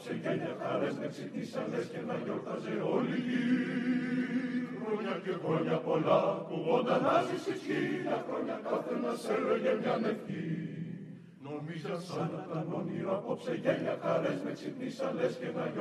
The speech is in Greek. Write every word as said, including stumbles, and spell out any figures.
απόψε γέλια χαρές με ξυπνήσαν λες και να γιορτάζε όλη η γη. Χρόνια και χρόνια πολλά κουβόντα να ζήσεις χίλια χρόνια κάθε να σε έλεγε μια ευχή. Νομίζα σαν να ήταν όνειρο απόψε γέλια χαρές με ξυπνήσαν λες και να γιορτάζε